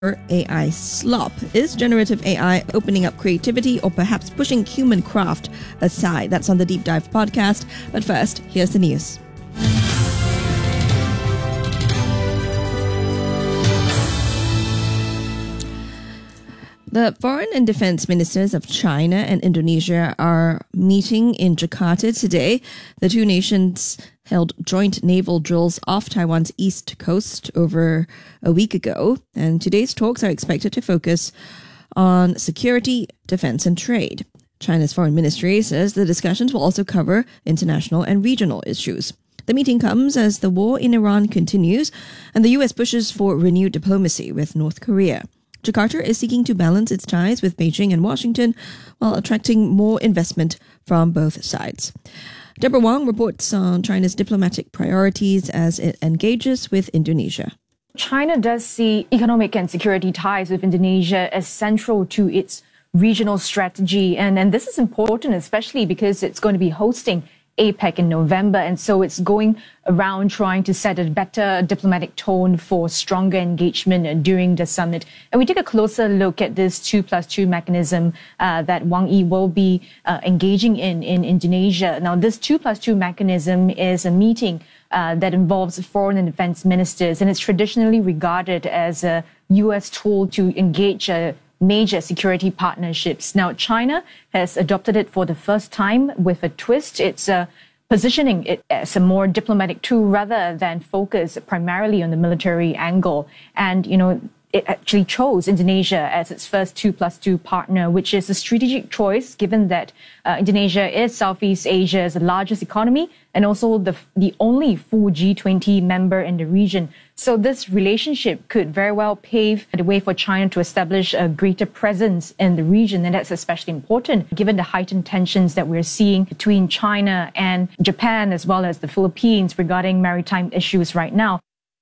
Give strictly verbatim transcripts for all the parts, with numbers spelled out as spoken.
A I slop. Is generative A I opening up creativity or perhaps pushing human craft aside? That's on the Deep Dive podcast. But first, here's the news. The foreign and defense ministers of China and Indonesia are meeting in Jakarta today. The two nations held joint naval drills off Taiwan's east coast over a week ago, and today's talks are expected to focus on security, defense, and trade. China's foreign ministry says the discussions will also cover international and regional issues. The meeting comes as the war in Iran continues and the U S pushes for renewed diplomacy with North Korea. Jakarta is seeking to balance its ties with Beijing and Washington while attracting more investment from both sides. Deborah Wong reports on China's diplomatic priorities as it engages with Indonesia. China does see economic and security ties with Indonesia as central to its regional strategy. And, and this is important, especially because it's going to be hosting APEC in November. And so it's going around trying to set a better diplomatic tone for stronger engagement during the summit. And we take a closer look at this two plus two mechanism uh, that Wang Yi will be uh, engaging in in Indonesia. Now, this two plus two mechanism is a meeting uh, that involves foreign and defense ministers, and it's traditionally regarded as a U S tool to engage uh, major security partnerships. Now, China has adopted it for the first time with a twist. It's uh, positioning it as a more diplomatic tool rather than focus primarily on the military angle. And, you know, it actually chose Indonesia as its first two plus two partner, which is a strategic choice given that uh, Indonesia is Southeast Asia's largest economy and also the the only full G twenty member in the region. So this relationship could very well pave the way for China to establish a greater presence in the region. And that's especially important given the heightened tensions that we're seeing between China and Japan as well as the Philippines regarding maritime issues right now.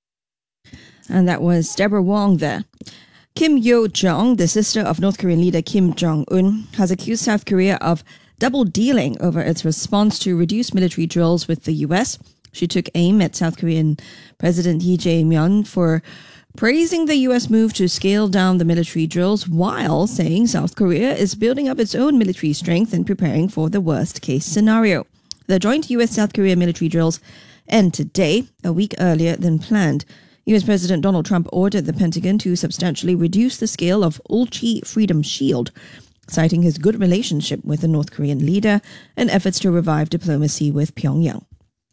And that was Deborah Wong there. Kim Yo-jong, the sister of North Korean leader Kim Jong-un, has accused South Korea of double-dealing over its response to reduced military drills with the U S. She took aim at South Korean President Lee Jae-myung for praising the U S move to scale down the military drills while saying South Korea is building up its own military strength and preparing for the worst-case scenario. The joint U S-South Korea military drills end today, a week earlier than planned. U S President Donald Trump ordered the Pentagon to substantially reduce the scale of Ulchi Freedom Shield, citing his good relationship with the North Korean leader and efforts to revive diplomacy with Pyongyang.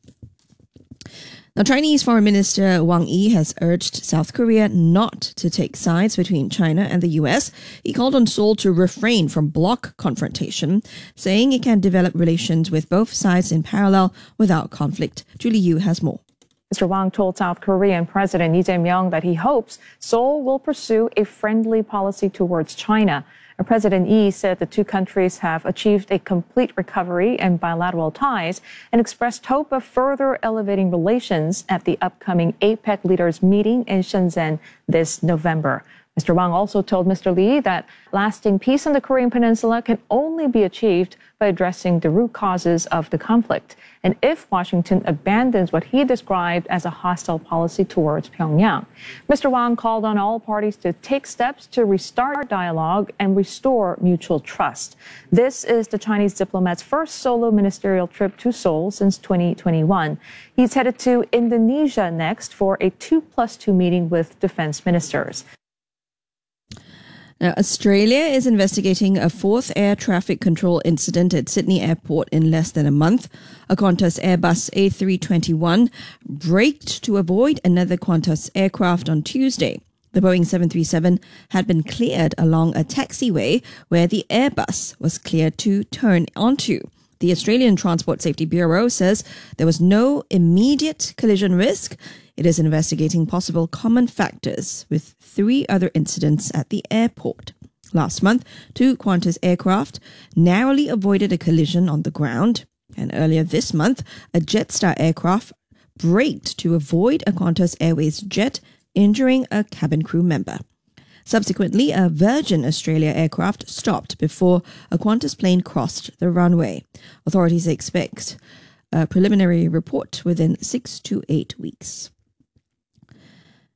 Now, Chinese Foreign Minister Wang Yi has urged South Korea not to take sides between China and the U S. He called on Seoul to refrain from bloc confrontation, saying it can develop relations with both sides in parallel without conflict. Julie Yu has more. Mister Wang told South Korean President Lee Jae-myung that he hopes Seoul will pursue a friendly policy towards China. And President Lee said the two countries have achieved a complete recovery in bilateral ties and expressed hope of further elevating relations at the upcoming APEC leaders meeting in Shenzhen this November. Mister Wang also told Mister Lee that lasting peace on the Korean Peninsula can only be achieved by addressing the root causes of the conflict. And if Washington abandons what he described as a hostile policy towards Pyongyang, Mister Wang called on all parties to take steps to restart dialogue and restore mutual trust. This is the Chinese diplomat's first solo ministerial trip to Seoul since twenty twenty-one. He's headed to Indonesia next for a two plus two meeting with defense ministers. Now, Australia is investigating a fourth air traffic control incident at Sydney Airport in less than a month. A Qantas Airbus A three twenty-one braked to avoid another Qantas aircraft on Tuesday. The Boeing seven thirty-seven had been cleared along a taxiway where the Airbus was cleared to turn onto. The Australian Transport Safety Bureau says there was no immediate collision risk. It is investigating possible common factors with three other incidents at the airport. Last month, two Qantas aircraft narrowly avoided a collision on the ground. And earlier this month, a Jetstar aircraft braked to avoid a Qantas Airways jet, injuring a cabin crew member. Subsequently, a Virgin Australia aircraft stopped before a Qantas plane crossed the runway. Authorities expect a preliminary report within six to eight weeks.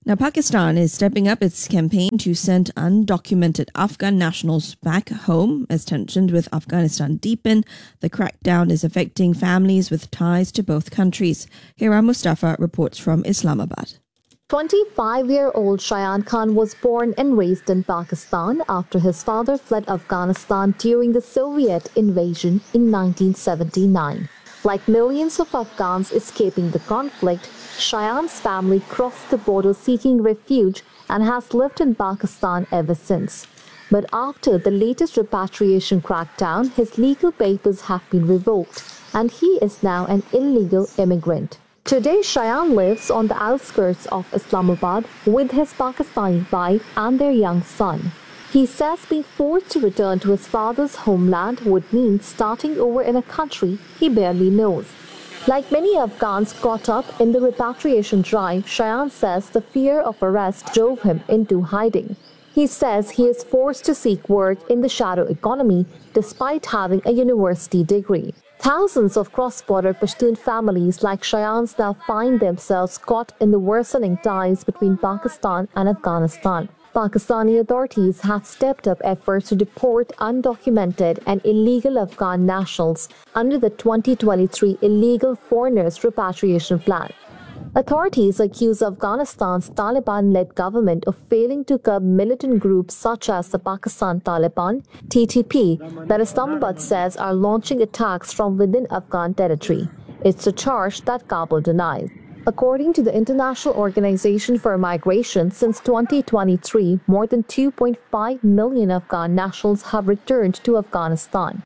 Now, Pakistan is stepping up its campaign to send undocumented Afghan nationals back home as tensions with Afghanistan deepen. The crackdown is affecting families with ties to both countries. Hira Mustafa reports from Islamabad. twenty-five-year-old Shayan Khan was born and raised in Pakistan after his father fled Afghanistan during the Soviet invasion in nineteen seventy-nine. Like millions of Afghans escaping the conflict, Shayan's family crossed the border seeking refuge and has lived in Pakistan ever since. But after the latest repatriation crackdown, his legal papers have been revoked and he is now an illegal immigrant. Today, Shayan lives on the outskirts of Islamabad with his Pakistani wife and their young son. He says being forced to return to his father's homeland would mean starting over in a country he barely knows. Like many Afghans caught up in the repatriation drive, Shayan says the fear of arrest drove him into hiding. He says he is forced to seek work in the shadow economy despite having a university degree. Thousands of cross-border Pashtun families like Shayan's now find themselves caught in the worsening ties between Pakistan and Afghanistan. Pakistani authorities have stepped up efforts to deport undocumented and illegal Afghan nationals under the twenty twenty-three Illegal Foreigners Repatriation Plan. Authorities accuse Afghanistan's Taliban-led government of failing to curb militant groups such as the Pakistan Taliban, T T P, that Islamabad says are launching attacks from within Afghan territory. It's a charge that Kabul denies. According to the International Organization for Migration, since twenty twenty-three, more than two point five million Afghan nationals have returned to Afghanistan.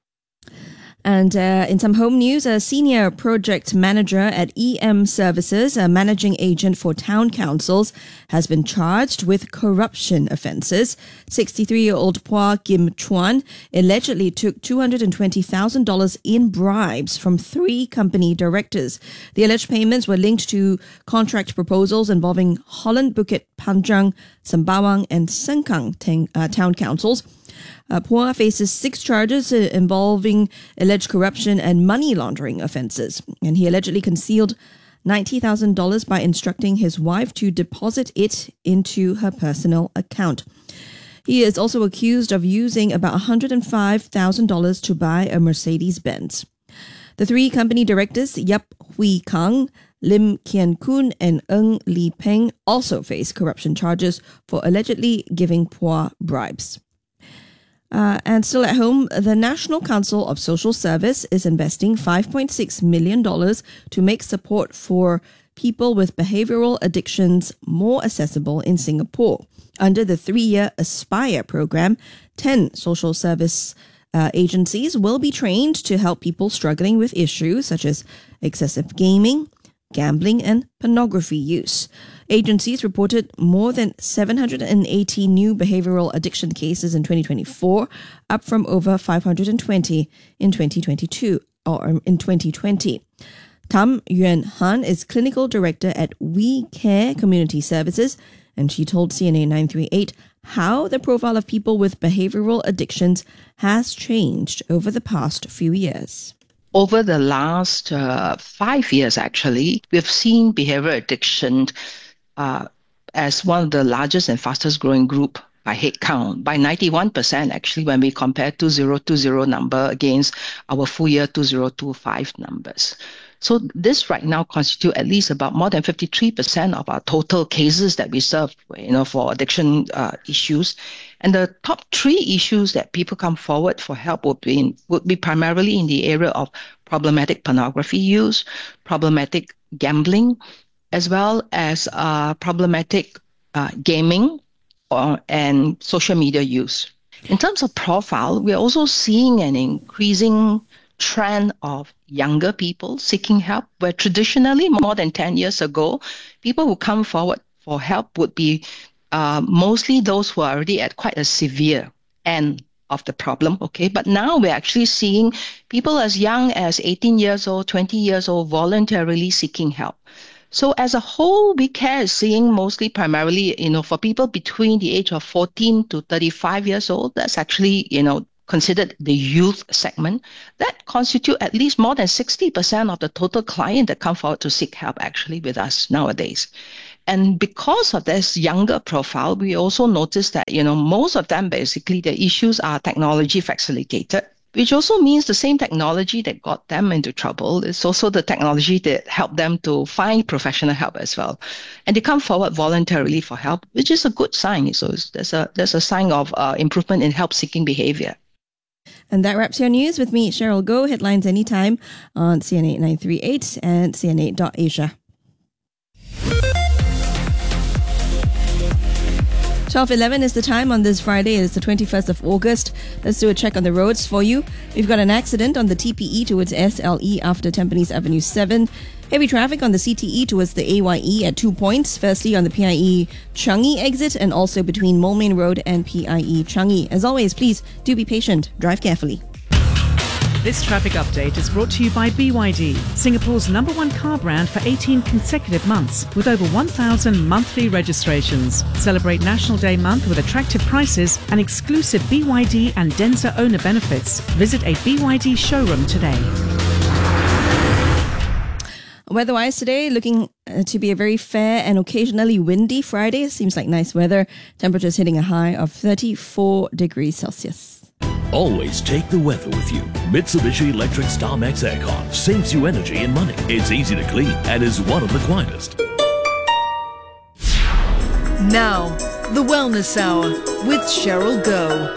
And uh, in some home news, a senior project manager at E M Services, a managing agent for town councils, has been charged with corruption offences. sixty-three-year-old Phua Kim Chuan allegedly took two hundred twenty thousand dollars in bribes from three company directors. The alleged payments were linked to contract proposals involving Holland, Bukit Panjang, Sembawang and Sengkang ten, uh, town councils. Uh, Phua faces six charges uh, involving alleged corruption and money laundering offences, and he allegedly concealed ninety thousand dollars by instructing his wife to deposit it into her personal account. He is also accused of using about one hundred five thousand dollars to buy a Mercedes-Benz. The three company directors, Yap Hui Kang, Lim Kian Kun and Ng Li Peng, also face corruption charges for allegedly giving Phua bribes. Uh, and still at home, the National Council of Social Service is investing five point six million dollars to make support for people with behavioral addictions more accessible in Singapore. Under the three-year Aspire program, ten social service uh, agencies will be trained to help people struggling with issues such as excessive gaming, gambling, and pornography use. Agencies reported more than seven hundred eighty new behavioral addiction cases in twenty twenty-four, up from over five hundred twenty in twenty twenty-two or in twenty twenty. Tam Yuan Han is clinical director at We Care Community Services, and she told C N A nine three eight how the profile of people with behavioral addictions has changed over the past few years. Over the last uh, five years, actually, we've seen behavioral addiction uh, as one of the largest and fastest growing group by head count, by ninety-one percent actually, when we compare two thousand twenty number against our full year two thousand twenty-five numbers. So this right now constitute at least about more than fifty-three percent of our total cases that we serve, you know, for addiction uh, issues. And the top three issues that people come forward for help would be in, would be primarily in the area of problematic pornography use, problematic gambling, as well as uh, problematic uh, gaming or, and social media use. In terms of profile, we're also seeing an increasing trend of younger people seeking help, where traditionally more than ten years ago, people who come forward for help would be uh, mostly those who are already at quite a severe end of the problem, okay? But now we're actually seeing people as young as eighteen years old, twenty years old, voluntarily seeking help. So as a whole, We Care is seeing mostly primarily, you know, for people between the age of fourteen to thirty-five years old, that's actually, you know, considered the youth segment, that constitute at least more than sixty percent of the total client that come forward to seek help actually with us nowadays. And because of this younger profile, we also noticed that, you know, most of them, basically, the issues are technology facilitated, which also means the same technology that got them into trouble is also the technology that helped them to find professional help as well. And they come forward voluntarily for help, which is a good sign. So there's a, there's a sign of uh, improvement in help-seeking behavior. And that wraps your news with me, Cheryl Goh. Headlines anytime on C N eight nine three eight and C N eight dot asia. twelve eleven is the time on this Friday. It's the twenty-first of August. Let's do a check on the roads for you. We've got an accident on the T P E towards S L E after Tampines Avenue seven. Heavy traffic on the C T E towards the A Y E at two points. Firstly, on the P I E Changi exit and also between Moulmein Road and P I E Changi. As always, please do be patient. Drive carefully. This traffic update is brought to you by B Y D, Singapore's number one car brand for eighteen consecutive months, with over one thousand monthly registrations. Celebrate National Day month with attractive prices and exclusive B Y D and Denza owner benefits. Visit a B Y D showroom today. Weather-wise today, looking uh, to be a very fair and occasionally windy Friday. Seems like nice weather. Temperatures hitting a high of thirty-four degrees Celsius. Always take the weather with you. Mitsubishi Electric StarMax Aircon saves you energy and money. It's easy to clean and is one of the quietest. Now, the Wellness Hour with Cheryl Goh.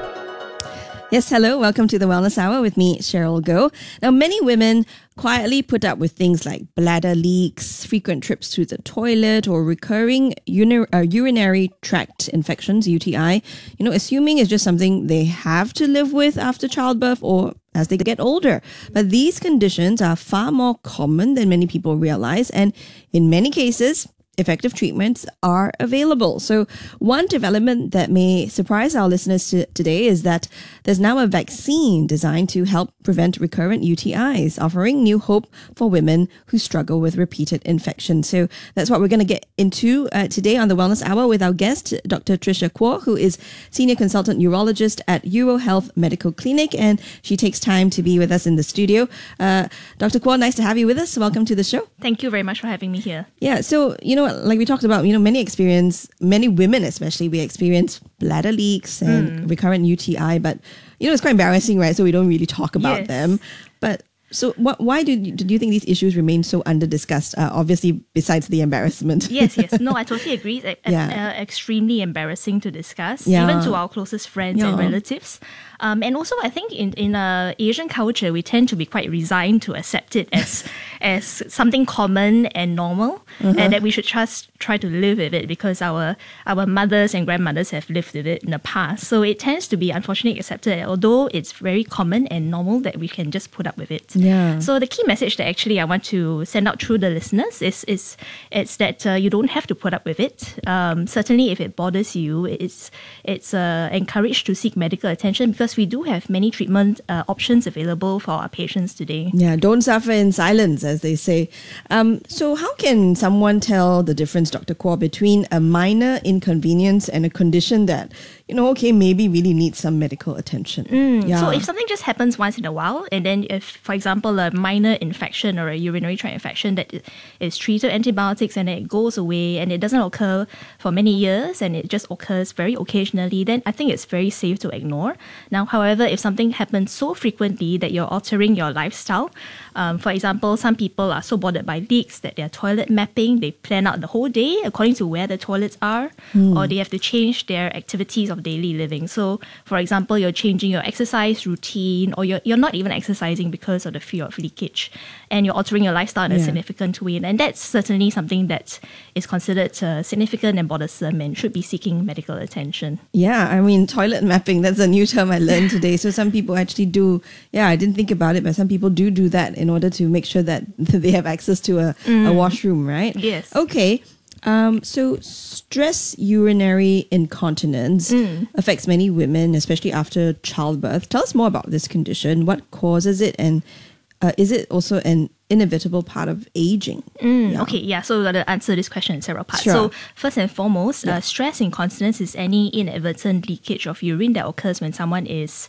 Yes, hello. Welcome to the Wellness Hour with me, Cheryl Goh. Now, many women quietly put up with things like bladder leaks, frequent trips to the toilet, or recurring uni- uh, urinary tract infections, U T I, you know, assuming it's just something they have to live with after childbirth or as they get older. But these conditions are far more common than many people realize, and in many cases, effective treatments are available. So one development that may surprise our listeners to, today is that there's now a vaccine designed to help prevent recurrent U T Is, offering new hope for women who struggle with repeated infections. So that's what we're going to get into uh, today on the Wellness Hour with our guest, Doctor Tricia Kuo, who is Senior Consultant Urologist at UroHealth Medical Clinic, and she takes time to be with us in the studio. Uh, Doctor Kuo, nice to have you with us. Welcome to the show. Thank you very much for having me here. Yeah, so, you know, like we talked about, you know, many experience, many women especially, we experience bladder leaks and mm. recurrent U T I, but, you know, it's quite embarrassing, right? So we don't really talk about yes. them. But so what, why do you, do you think these issues remain so under-discussed, uh, obviously, besides the embarrassment? Yes, yes. No, I totally agree. It's yeah. uh, extremely embarrassing to discuss, yeah. even to our closest friends yeah. and relatives. Um, and also, I think in, in uh, Asian culture, we tend to be quite resigned to accept it as as something common and normal, uh-huh. and that we should just try to live with it because our our mothers and grandmothers have lived with it in the past. So it tends to be unfortunately accepted, although it's very common and normal that we can just put up with it. Yeah. So the key message that actually I want to send out through the listeners is is it's that uh, you don't have to put up with it. Um, certainly, if it bothers you, it's it's uh, encouraged to seek medical attention because we do have many treatment uh, options available for our patients today. Yeah, don't suffer in silence, as they say. Um, so how can someone tell the difference, Doctor Kuo, between a minor inconvenience and a condition that, you know, okay, maybe really needs some medical attention? Mm, yeah. So if something just happens once in a while, and then if, for example, a minor infection or a urinary tract infection that is treated antibiotics and it goes away and it doesn't occur for many years and it just occurs very occasionally, then I think it's very safe to ignore. Now, however, if something happens so frequently that you're altering your lifestyle, um, for example, some people are so bothered by leaks that they're toilet mapping, they plan out the whole day according to where the toilets are, mm. or they have to change their activities of daily living. So, for example, you're changing your exercise routine, or you're, you're not even exercising because of the fear of leakage, and you're altering your lifestyle in yeah. a significant way. And that's certainly something that is considered uh, significant and bothersome and should be seeking medical attention. Yeah, I mean, toilet mapping, that's a new term I learned today. So some people actually do, yeah, I didn't think about it, but some people do do that in order to make sure that they have access to a, mm. a washroom, right? Yes. Okay. Um, so stress urinary incontinence mm. affects many women, especially after childbirth. Tell us more about this condition. What causes it, and uh, is it also an inevitable part of aging? Mm, yeah. Okay, yeah. So we're going to answer this question in several parts. Sure. So first and foremost, yeah. uh, stress incontinence is any inadvertent leakage of urine that occurs when someone is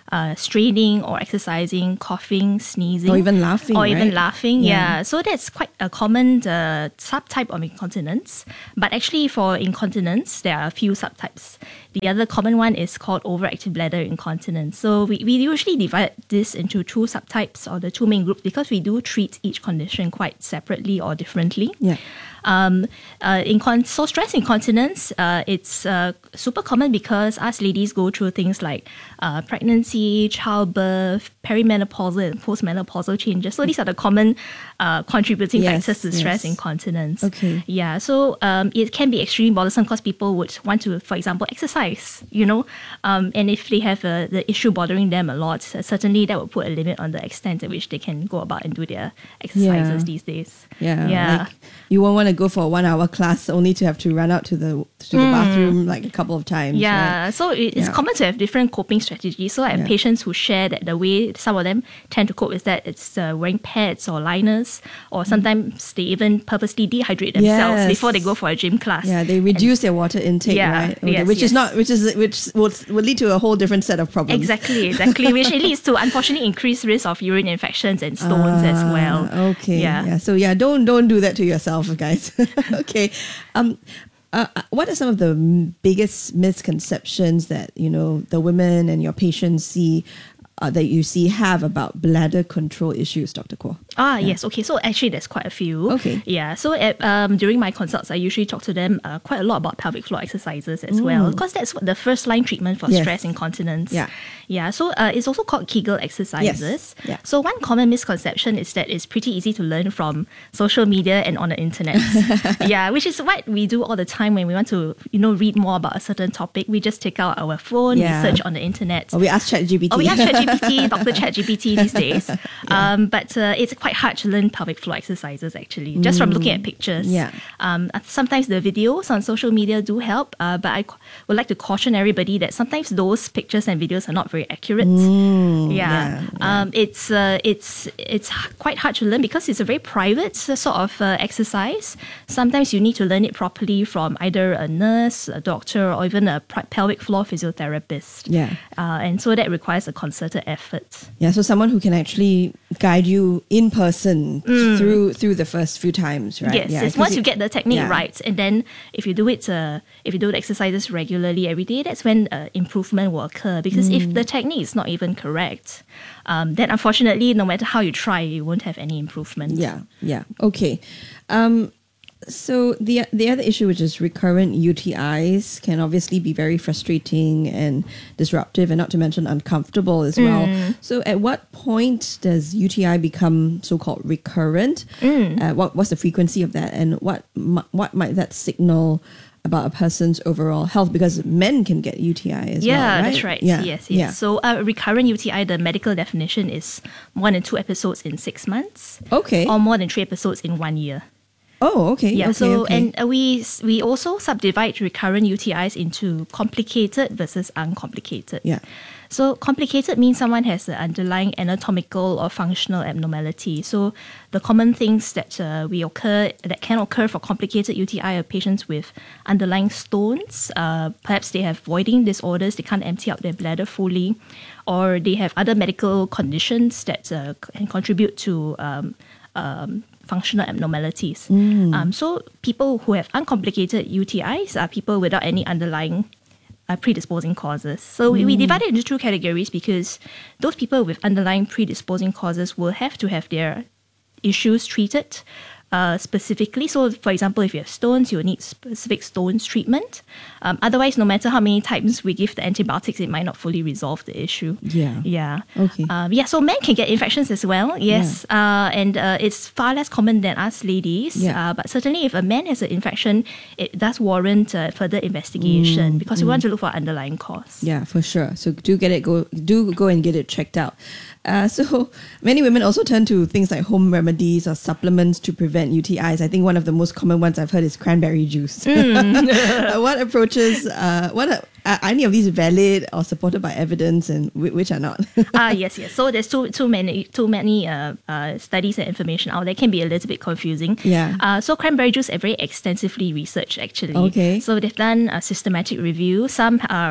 uh, straining or exercising, coughing, sneezing. Or even laughing, Or even right? laughing, Yeah. yeah. So that's quite a common uh, subtype of incontinence. But actually for incontinence, there are a few subtypes. The other common one is called overactive bladder incontinence. So we, we usually divide this into two subtypes or the two main groups because we do treat each condition quite separately or differently. Yeah. Um, uh, incon- so stress incontinence, uh, it's uh, super common because us ladies go through things like uh, pregnancy, childbirth, perimenopausal and postmenopausal changes. So these are the common uh, contributing Yes, factors to stress yes. incontinence. Okay. Yeah, so um, it can be extremely bothersome because people would want to, for example, exercise, you know, um, and if they have uh, the issue bothering them a lot, uh, certainly that would put a limit on the extent at which they can go about and do their exercises Yeah. these days. Yeah, Yeah. like you won't want to go for a one-hour class only to have to run out to the to the bathroom like a couple of times. Yeah, right? so it, it's Yeah. common to have different coping strategies. So I have Yeah. patients who share that the way some of them tend to cope is that it's uh, wearing pads or liners, or sometimes they even purposely dehydrate themselves Yes. before they go for a gym class. Yeah, they reduce their water intake, Yeah, right? Okay, yes, which is yes. not, which is which will will lead to a whole different set of problems. Exactly, exactly, which it leads to unfortunately increased risk of urine infections and stones as well. Ah, Okay. Yeah. Yeah. So yeah, don't don't do that to yourself, guys. Okay. Um, uh, uh, what are some of the m- biggest misconceptions that you know the women and your patients see uh, that you see have about bladder control issues, Doctor Kuo? Ah, yes. Okay. So actually, there's quite a few. Okay. Yeah. So at, um, during my consults, I usually talk to them uh, quite a lot about pelvic floor exercises as well, because that's what the first line treatment for Yes. stress incontinence. Yeah. Yeah. So uh, it's also called Kegel exercises. Yeah. So one common misconception is that it's pretty easy to learn from social media and on the internet. Yeah, which is what we do all the time when we want to, you know, read more about a certain topic. We just take out our phone, Yeah. we search on the internet. Or we ask ChatGPT. Or we ask ChatGPT, Doctor ChatGPT these days. Um, but uh, it's quite hard to learn pelvic floor exercises actually, just from looking at pictures. Yeah. Um, sometimes the videos on social media do help, uh, but I c- would like to caution everybody that sometimes those pictures and videos are not very accurate. yeah. yeah, Um, it's uh, it's it's h- quite hard to learn because it's a very private uh, sort of uh, exercise. Sometimes you need to learn it properly from either a nurse, a doctor, or even a pri- pelvic floor physiotherapist. Yeah. Uh, and so that requires a concerted effort. Yeah, so someone who can actually guide you in person through through the first few times, right? Yes, yeah, yes. 'cause Once it- you get the technique yeah. right, and then if you do it, uh, if you do the exercises regularly every day, that's when uh, improvement will occur. Because if Mm. the technique is not even correct, um, then unfortunately, no matter how you try, you won't have any improvement. Yeah, yeah. Okay. Um, so the the other issue, which is recurrent U T Is, can obviously be very frustrating and disruptive, and not to mention uncomfortable as well. So, at what point does U T I become so-called recurrent? Uh, what what's the frequency of that, and what mi- what might that signal about a person's overall health? Because men can get U T I as Yeah, well, right? that's right. Yeah, Yes, yes. yeah. So, uh, recurrent U T I, the medical definition is more than two episodes in six months, Okay. or more than three episodes in one year. Oh, okay. Yeah. okay, so okay. and uh, we we also subdivide recurrent U T Is into complicated versus uncomplicated. Yeah. So complicated means someone has an underlying anatomical or functional abnormality. So the common things that uh, we occur that can occur for complicated U T I are patients with underlying stones. Uh, perhaps they have voiding disorders; they can't empty out their bladder fully, or they have other medical conditions that uh, can contribute to um, um, functional abnormalities. Um, so people who have uncomplicated U T Is are people without any underlying uh, predisposing causes. So we, we divide it into two categories because those people with underlying predisposing causes will have to have their issues treated uh, specifically. So, for example, if you have stones, you will need specific stones treatment. Um, otherwise, no matter how many times we give the antibiotics, it might not fully resolve the issue. Yeah. Yeah. Okay. Um, yeah, so men can get infections as well, yes. Uh, and uh, it's far less common than us ladies. Yeah. Uh, but certainly if a man has an infection, it does warrant uh, further investigation because we want to look for underlying cause. Yeah, for sure. So do get it go do go and get it checked out. Uh, so many women also turn to things like home remedies or supplements to prevent U T Is. I think one of the most common ones I've heard is cranberry juice. Uh, what approaches? Uh, what are, are any of these valid or supported by evidence, and whi- which are not? Ah, yes, yes. So there's too too many too many uh, uh, studies and information out there. Can be a little bit confusing. Yeah. Uh, so cranberry juice are very extensively researched actually. Okay. So they've done a systematic review. Some are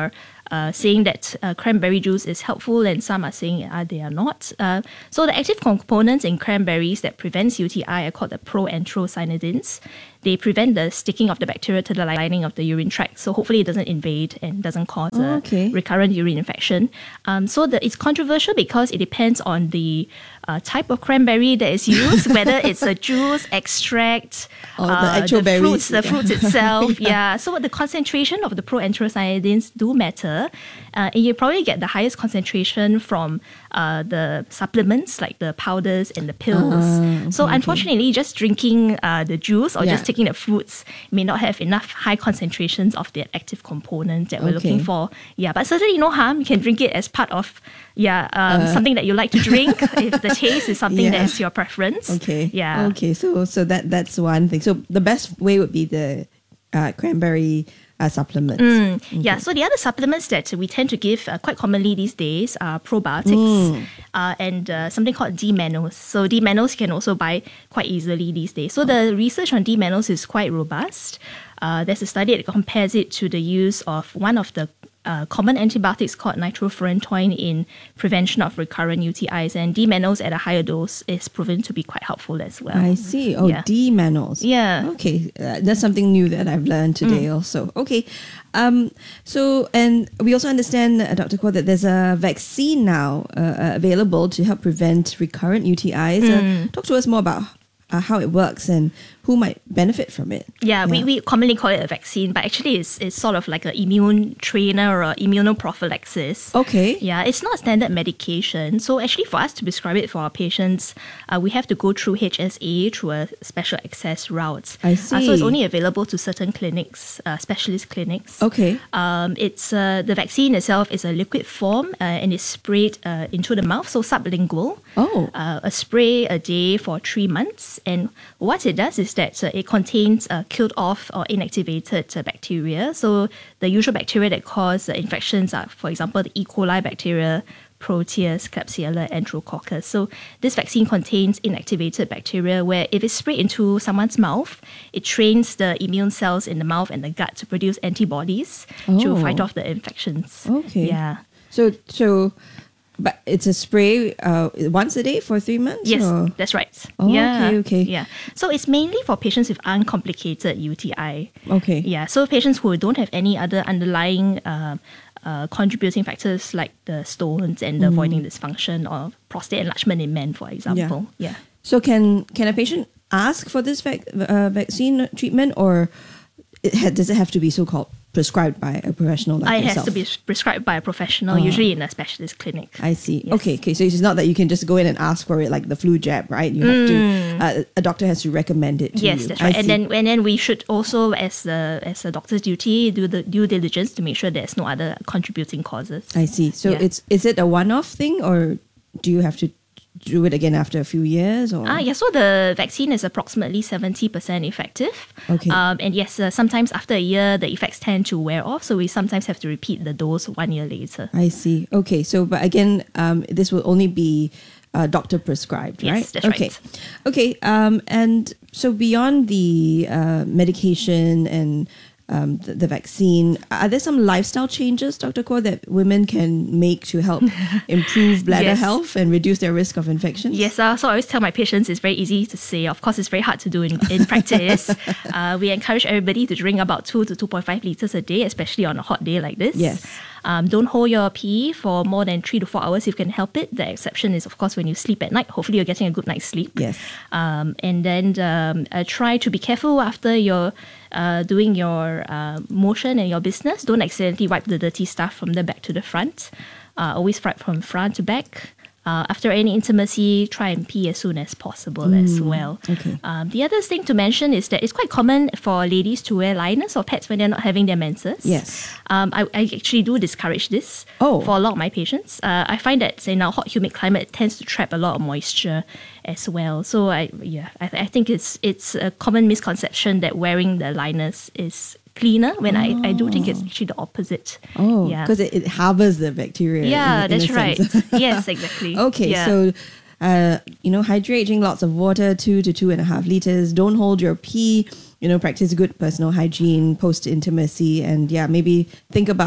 uh, saying that uh, cranberry juice is helpful, and some are saying uh, they are not. Uh, so the active components in cranberries that prevents U T I are called the proanthocyanidins. They prevent the sticking of the bacteria to the lining of the urine tract. So hopefully it doesn't invade and doesn't cause Oh, a okay. recurrent urine infection. Um, so the, it's controversial because it depends on the uh, type of cranberry that is used, whether it's a juice, extract, Or the actual the berries. fruits, the Yeah. fruits itself. yeah. So the concentration of the proanthocyanidins do matter. Uh, and you probably get the highest concentration from uh, the supplements like the powders and the pills. Ah, so okay, unfortunately, just drinking uh, the juice or Yeah. just taking the fruits may not have enough high concentrations of the active component that we're looking Okay. for. Yeah, but certainly no harm. You can drink it as part of yeah um, something that you like to drink if the taste is something Yeah. that is your preference. Okay. Yeah. Okay. So so that that's one thing. So the best way would be the uh, cranberry uh, supplements. Mm, Yeah, so the other supplements that we tend to give uh, quite commonly these days are probiotics Mm. uh, and uh, something called D-mannose. So D-mannose you can also buy quite easily these days. So the research on D-mannose is quite robust. Uh, there's a study that compares it to the use of one of the uh, common antibiotics called nitrofurantoin in prevention of recurrent U T Is, and D-mannose at a higher dose is proven to be quite helpful as well. I see. Oh, Yeah. D-mannose. Yeah. Okay, uh, that's something new that I've learned today. Mm. Also, okay. Um. So, and we also understand, uh, Doctor Kwok, that there's a vaccine now uh, uh, available to help prevent recurrent U T Is. Uh, Mm. talk to us more about uh, how it works and who might benefit from it. Yeah, We, we commonly call it a vaccine, but actually it's, it's sort of like an immune trainer or immunoprophylaxis. Okay. Yeah, it's not standard medication. So actually for us to prescribe it for our patients, uh, we have to go through H S A through a special access route. I Uh, so it's see. only available to certain clinics, uh, specialist clinics. Okay. Um, it's uh, the vaccine itself is a liquid form uh, and it's sprayed uh, into the mouth, so sublingual. Oh. Uh, a spray a day for three months. And what it does is that uh, it contains uh, killed off or inactivated uh, bacteria. So the usual bacteria that cause uh, infections are, for example, the E. coli bacteria, Proteus, Klebsiella, Enterococcus. So this vaccine contains inactivated bacteria where if it's sprayed into someone's mouth, it trains the immune cells in the mouth and the gut to produce antibodies to Oh. fight off the infections. Okay. Yeah. So so, but it's a spray uh, once a day for three months. Yes, or? that's right. Oh, yeah. okay, okay. Yeah. So it's mainly for patients with uncomplicated U T I. Okay. Yeah. So patients who don't have any other underlying uh, uh, contributing factors like the stones and the Mm. voiding dysfunction or prostate enlargement in men, for example. Yeah. So can can a patient ask for this vac- uh, vaccine treatment, or it ha- does it have to be so called prescribed by a professional like Uh, it yourself? has to be prescribed by a professional, Oh. usually in a specialist clinic. I see. Yes. Okay, okay. So it's not that you can just go in and ask for it like the flu jab, right? You have to. Uh, a doctor has to recommend it to Yes, you. that's I right. And see. then and then we should also, as the as a doctor's duty, do the due diligence to make sure there's no other contributing causes. I see. So Yeah. it's is it a one-off thing, or do you have to do it again after a few years? Or Ah, yeah, so the vaccine is approximately seventy percent effective. Okay. Um, and yes, uh, sometimes after a year, the effects tend to wear off. So we sometimes have to repeat the dose one year later. I see. Okay. So, but again, um, this will only be uh, doctor prescribed, Yes, right? that's okay. right. Okay. Um, and so beyond the uh, medication and um, the, the vaccine, are there some lifestyle changes, Doctor Kwok, that women can make to help improve bladder Yes. health and reduce their risk of infections? Yes, uh, so I always tell my patients it's very easy to say. Of course, it's very hard to do in, in practice. Uh, we encourage everybody to drink about two to two point five liters a day, especially on a hot day like this. Yes. Um, don't hold your pee for more than three to four hours if you can help it. The exception is, of course, when you sleep at night. Hopefully, you're getting a good night's sleep. Yes. Um, and then um, uh, try to be careful after you're uh, doing your uh, motion and your business. Don't accidentally wipe the dirty stuff from the back to the front. Uh, always wipe from front to back. Uh, after any intimacy, try and pee as soon as possible as well. okay. Um, the other thing to mention is that it's quite common for ladies to wear liners or pads when they're not having their menses. Yes. Um, I, I actually do discourage this Oh. for a lot of my patients. Uh, I find that in our hot, humid climate, it tends to trap a lot of moisture as well. So I yeah, I, I think it's it's a common misconception that wearing the liners is cleaner when I, I do think it's actually the opposite. Oh, yeah. because it, it harbors the bacteria. Yeah, in, in that's a right. sense. Yes, exactly. Okay, Yeah. so uh, you know, hydrate, drink lots of water, two to two and a half liters. Don't hold your pee. You know, practice good personal hygiene post intimacy, and yeah, maybe think about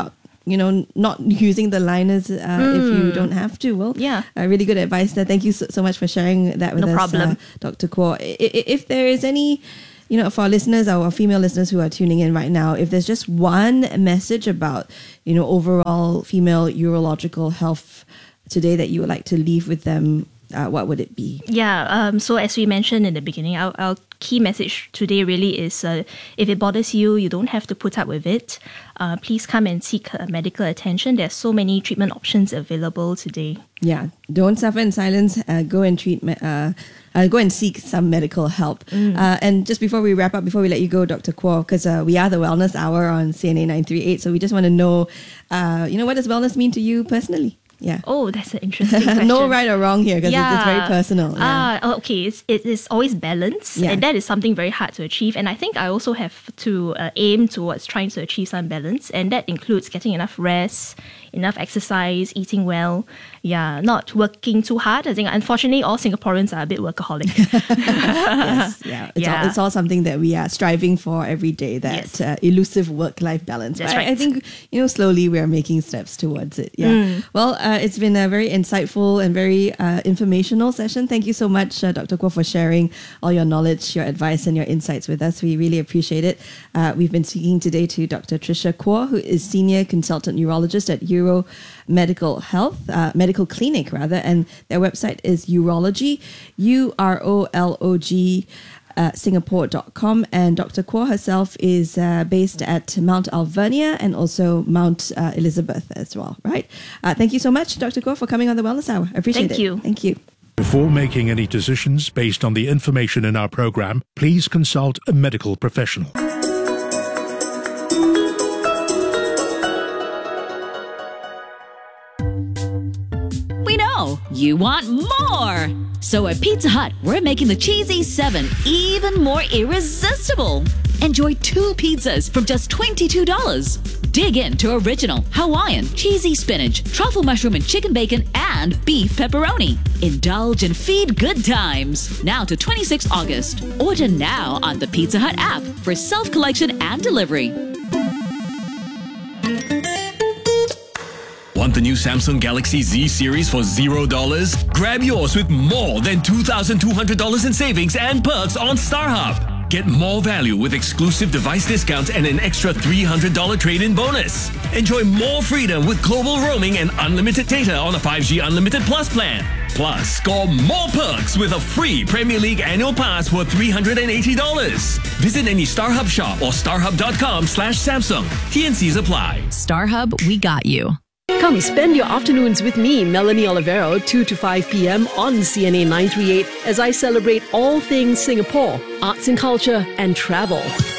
you know, not using the liners uh, mm. if you don't have to. Well, yeah, uh, really good advice there. Thank you so, so much for sharing that with no us, problem. Uh, Doctor Kuo. If there is any, you know, for our listeners, our female listeners who are tuning in right now, if there's just one message about, you know, overall female urological health today that you would like to leave with them, uh, what would it be? Yeah, um, so as we mentioned in the beginning, our, our key message today really is uh, if it bothers you, you don't have to put up with it. Uh, please come and seek uh, medical attention. There's so many treatment options available today. Yeah, don't suffer in silence. Uh, go and treat. Uh, uh, go and seek some medical help. Mm. Uh, and just before we wrap up, before we let you go, Doctor Kuo, because uh, we are the Wellness Hour on C N A nine three eight, so we just want to know, uh, you know, what does wellness mean to you personally? Yeah. Oh, that's an interesting question. No right or wrong here because yeah. it's, it's very personal. Ah, yeah. uh, okay. It's it is always balance, yeah. and that is something very hard to achieve. And I think I also have to uh, aim towards trying to achieve some balance, and that includes getting enough rest, enough exercise, eating well. Yeah, not working too hard. I think unfortunately all Singaporeans are a bit workaholic. Yes, yeah. It's, yeah. All, it's all something that we are striving for every day. That yes. uh, elusive work-life balance. That's but right. I, I think you know slowly we are making steps towards it. Yeah. Mm. Well, uh, it's been a very insightful and very uh, informational session. Thank you so much, uh, Doctor Kuo, for sharing all your knowledge, your advice, and your insights with us. We really appreciate it. Uh, we've been speaking today to Doctor Tricia Kuo, who is Senior Consultant Urologist at Uro Medical Health, uh, Medical Clinic rather, and their website is Urology, U R O L O G, uh, Singapore dot com. And Doctor Kuo herself is uh, based at Mount Alvernia and also Mount uh, Elizabeth as well, right? Uh, thank you so much, Doctor Kuo, for coming on the Wellness Hour. I appreciate thank it. You. Thank you. Before making any decisions based on the information in our program, please consult a medical professional. We know you want more. So at Pizza Hut, we're making the Cheesy seven even more irresistible. Enjoy two pizzas from just twenty-two dollars. Dig into original, Hawaiian, cheesy spinach, truffle mushroom and chicken bacon, and beef pepperoni. Indulge and feed good times. Now to twenty-sixth of August. Order now on the Pizza Hut app for self-collection and delivery. Want the new Samsung Galaxy Z series for zero dollars? Grab yours with more than two thousand two hundred dollars in savings and perks on StarHub. Get more value with exclusive device discounts and an extra three hundred dollars trade-in bonus. Enjoy more freedom with global roaming and unlimited data on a five G Unlimited Plus plan. Plus, score more perks with a free Premier League annual pass worth three hundred eighty dollars. Visit any StarHub shop or starhub.com slash Samsung. T N Cs apply. StarHub, we got you. Come spend your afternoons with me, Melanie Olivero, two to five p.m. on C N A nine three eight as I celebrate all things Singapore, arts and culture, and travel.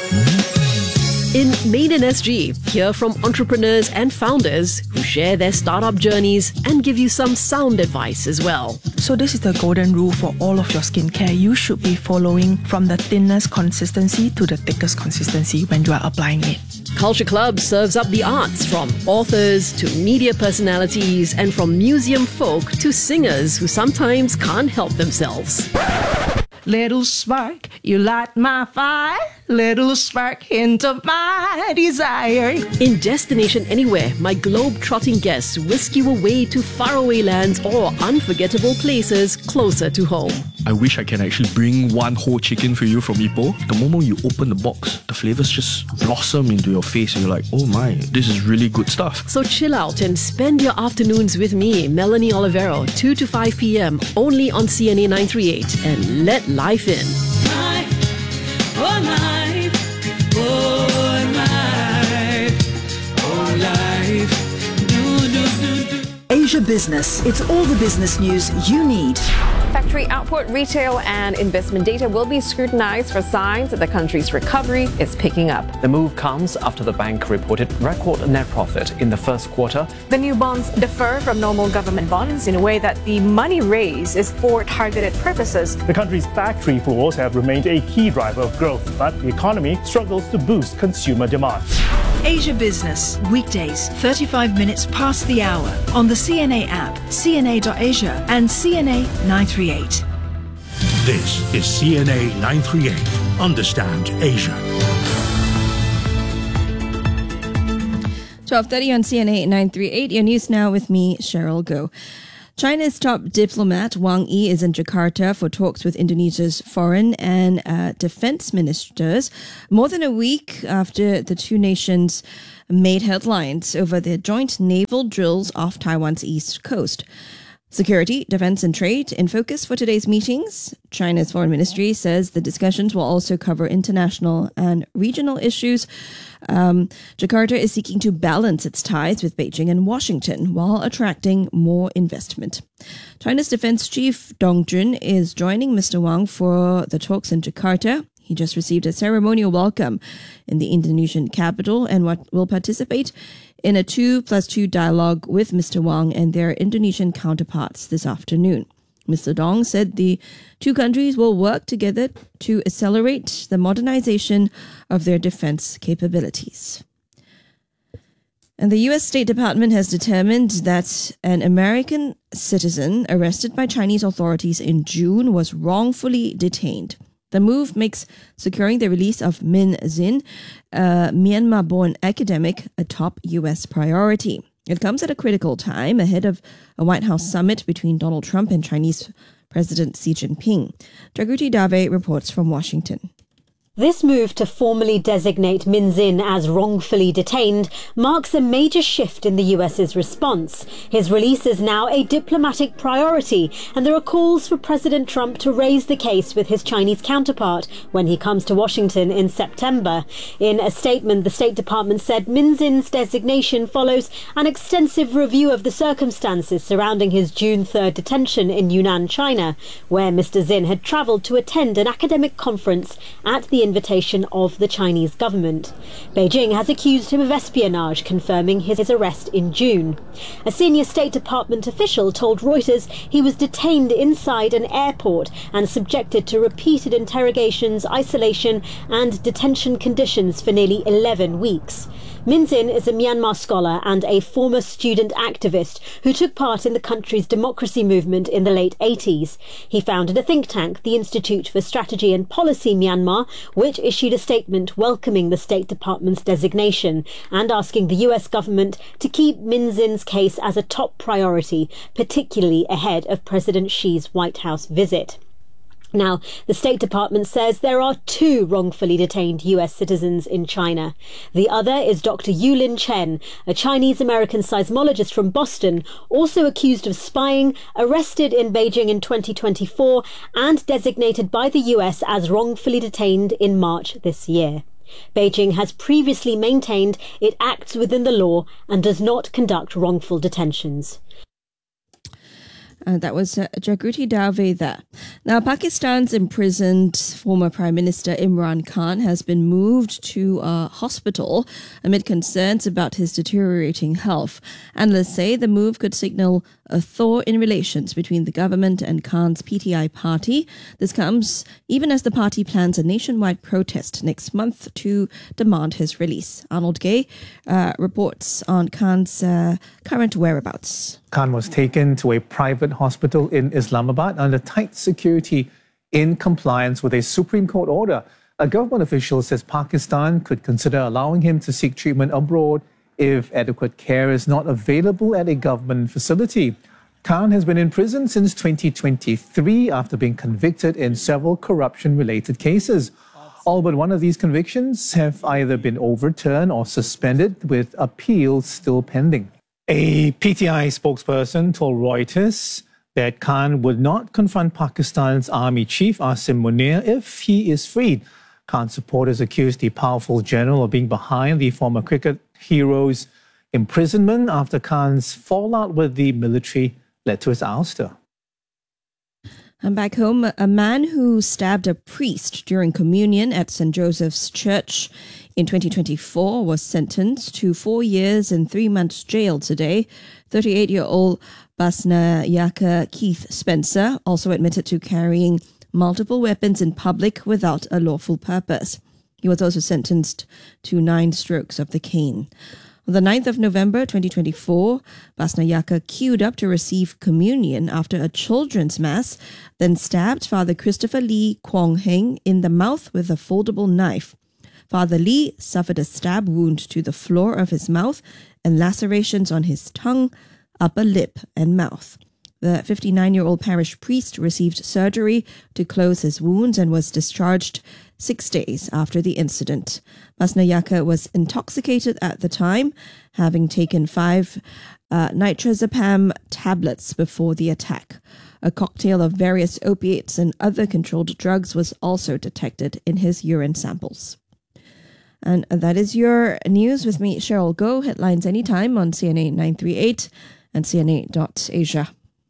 In Made in S G, hear from entrepreneurs and founders who share their startup journeys and give you some sound advice as well. So this is the golden rule for all of your skincare. You should be following from the thinnest consistency to the thickest consistency when you are applying it. Culture Club serves up the arts from authors to media personalities and from museum folk to singers who sometimes can't help themselves. Little spark, you light my fire. Little spark, hint of my desire. In Destination Anywhere, my globe-trotting guests whisk you away to faraway lands or unforgettable places closer to home. I wish I can actually bring one whole chicken for you from Ipoh. The moment you open the box, the flavors just blossom into your face and you're like, oh my, this is really good stuff. So chill out and spend your afternoons with me, Melanie Olivero, two to five p.m. only on C N A nine three eight, and let life in. Life, oh life, oh life, oh life, do, do, do, do. Asia Business. It's all the business news you need. Factory output, retail, and investment data will be scrutinized for signs that the country's recovery is picking up. The move comes after the bank reported record net profit in the first quarter. The new bonds differ from normal government bonds in a way that the money raised is for targeted purposes. The country's factory floors have remained a key driver of growth, but the economy struggles to boost consumer demand. Asia Business, weekdays, thirty-five minutes past the hour on the C N A app, C N A dot Asia and C N A nine three eight. This is C N A nine three eight. Understand Asia. twelve thirty on C N A nine thirty-eight. Your news now with me, Cheryl Goh. China's top diplomat Wang Yi is in Jakarta for talks with Indonesia's foreign and uh, defense ministers, more than a week after the two nations made headlines over their joint naval drills off Taiwan's east coast. Security, defense and trade in focus for today's meetings. China's foreign ministry says the discussions will also cover international and regional issues. Um, Jakarta is seeking to balance its ties with Beijing and Washington while attracting more investment. China's defense chief Dong Jun is joining Mister Wang for the talks in Jakarta. He just received a ceremonial welcome in the Indonesian capital and what will participate in a two plus two dialogue with Mister Wang and their Indonesian counterparts this afternoon. Mister Dong said the two countries will work together to accelerate the modernization of their defense capabilities. And the U S State Department has determined that an American citizen arrested by Chinese authorities in June was wrongfully detained. The move makes securing the release of Min Zin, a Myanmar-born academic, a top U S priority. It comes at a critical time ahead of a White House summit between Donald Trump and Chinese President Xi Jinping. Jagruti Dave reports from Washington. This move to formally designate Min Zin as wrongfully detained marks a major shift in the U S's response. His release is now a diplomatic priority, and there are calls for President Trump to raise the case with his Chinese counterpart when he comes to Washington in September. In a statement, the State Department said Min Zin's designation follows an extensive review of the circumstances surrounding his June third detention in Yunnan, China, where Mister Zin had travelled to attend an academic conference at the invitation of the Chinese government. Beijing has accused him of espionage, confirming his arrest in June. A senior State Department official told Reuters he was detained inside an airport and subjected to repeated interrogations, isolation and detention conditions for nearly eleven weeks. Min Zin is a Myanmar scholar and a former student activist who took part in the country's democracy movement in the late eighties. He founded a think tank, the Institute for Strategy and Policy Myanmar, which issued a statement welcoming the State Department's designation and asking the U S government to keep Min Zin's case as a top priority, particularly ahead of President Xi's White House visit. Now, the State Department says there are two wrongfully detained U S citizens in China. The other is Doctor Yulin Chen, a Chinese-American seismologist from Boston, also accused of spying, arrested in Beijing in twenty twenty-four and designated by the U S as wrongfully detained in March this year. Beijing has previously maintained it acts within the law and does not conduct wrongful detentions. Uh, that was uh, Jagruti Dave there. Now, Pakistan's imprisoned former Prime Minister Imran Khan has been moved to a hospital amid concerns about his deteriorating health. Analysts say the move could signal a thaw in relations between the government and Khan's P T I party. This comes even as the party plans a nationwide protest next month to demand his release. Arnold Gay uh, reports on Khan's uh, current whereabouts. Khan was taken to a private hospital in Islamabad under tight security in compliance with a Supreme Court order. A government official says Pakistan could consider allowing him to seek treatment abroad if adequate care is not available at a government facility. Khan has been in prison since twenty twenty-three after being convicted in several corruption-related cases. All but one of these convictions have either been overturned or suspended, with appeals still pending. A P T I spokesperson told Reuters that Khan would not confront Pakistan's army chief Asim Munir if he is freed. Khan supporters accused the powerful general of being behind the former cricket hero's imprisonment after Khan's fallout with the military led to his ouster. And back home, a man who stabbed a priest during communion at Saint Joseph's Church in twenty twenty-four was sentenced to four years and three months jail today. thirty-eight-year-old Basna Yaka Keith Spencer also admitted to carrying multiple weapons in public without a lawful purpose. He was also sentenced to nine strokes of the cane. On the ninth of November twenty twenty-four, Basna Yaka queued up to receive communion after a children's mass, then stabbed Father Christopher Lee Kwong Heng in the mouth with a foldable knife. Father Lee suffered a stab wound to the floor of his mouth and lacerations on his tongue, upper lip, and mouth. The fifty-nine-year-old parish priest received surgery to close his wounds and was discharged six days after the incident. Basnayaka was intoxicated at the time, having taken five uh, nitrazepam tablets before the attack. A cocktail of various opiates and other controlled drugs was also detected in his urine samples. And that is your news with me, Cheryl Goh. Headlines anytime on C N A nine three eight and C N A dot Asia.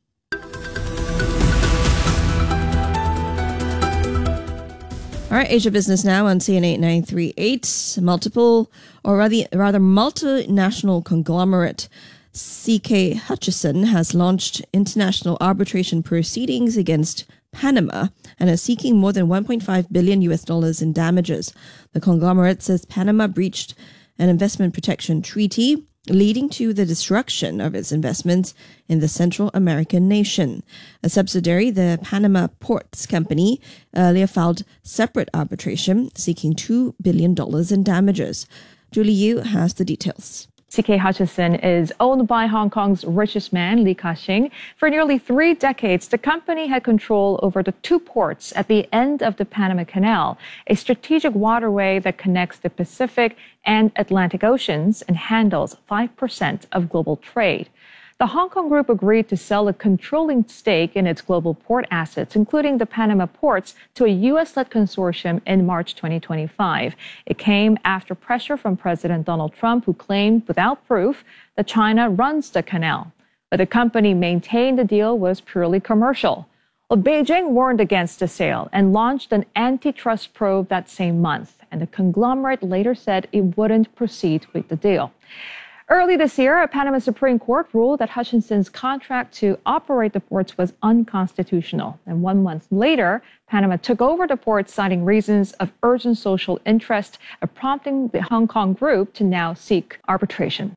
All right, Asia Business Now on C N A nine three eight. Multiple, or rather, rather multinational conglomerate C K Hutchison has launched international arbitration proceedings against Panama and is seeking more than one point five billion U S dollars in damages. The conglomerate says Panama breached an investment protection treaty, leading to the destruction of its investments in the Central American nation. A subsidiary, the Panama Ports Company, earlier filed separate arbitration seeking two billion dollars in damages. Julie Yu has the details. C K Hutchison is owned by Hong Kong's richest man, Li Ka-shing. For nearly three decades, the company had control over the two ports at the end of the Panama Canal, a strategic waterway that connects the Pacific and Atlantic Oceans and handles five percent of global trade. The Hong Kong group agreed to sell a controlling stake in its global port assets, including the Panama ports, to a U S-led consortium in March twenty twenty-five. It came after pressure from President Donald Trump, who claimed without proof that China runs the canal. But the company maintained the deal was purely commercial. Well, Beijing warned against the sale and launched an antitrust probe that same month, and the conglomerate later said it wouldn't proceed with the deal. Early this year, a Panama Supreme Court ruled that Hutchison's contract to operate the ports was unconstitutional. And one month later, Panama took over the ports, citing reasons of urgent social interest, uh, prompting the Hong Kong group to now seek arbitration.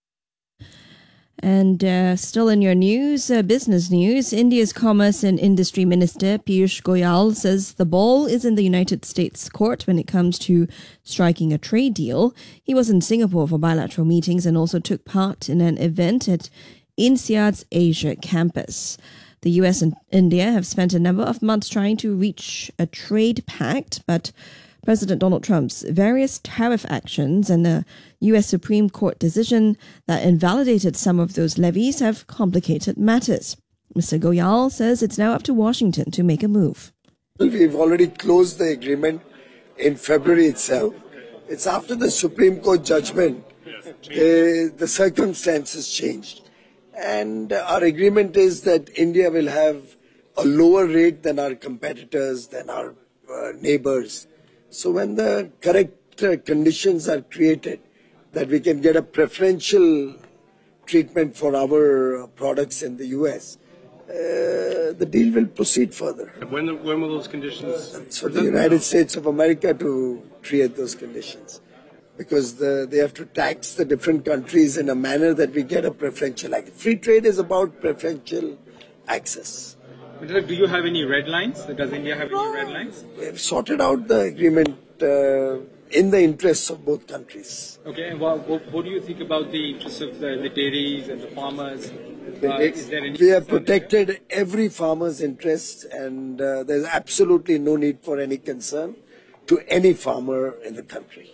And uh, still in your news, uh, business news, India's Commerce and Industry Minister Piyush Goyal says the ball is in the United States court when it comes to striking a trade deal. He was in Singapore for bilateral meetings and also took part in an event at INSEAD's Asia campus. The U S and India have spent a number of months trying to reach a trade pact, but President Donald Trump's various tariff actions and the U S Supreme Court decision that invalidated some of those levies have complicated matters. Mister Goyal says it's now up to Washington to make a move. We've already closed the agreement in February itself. It's after the Supreme Court judgment, uh, the circumstances changed. And our agreement is that India will have a lower rate than our competitors, than our uh, neighbors. So when the correct uh, conditions are created, that we can get a preferential treatment for our uh, products in the U S, uh, the deal will proceed further. When, when will those conditions? It's for the United States of America to create those conditions, because the, they have to tax the different countries in a manner that we get a preferential access. Free trade is about preferential access. Do you have any red lines? Does India have any red lines? We have sorted out the agreement uh, in the interests of both countries. Okay, and what, what, what do you think about the interests of the, the dairies and the farmers? Uh, is there any we have protected every farmer's interest, and uh, there's absolutely no need for any concern to any farmer in the country.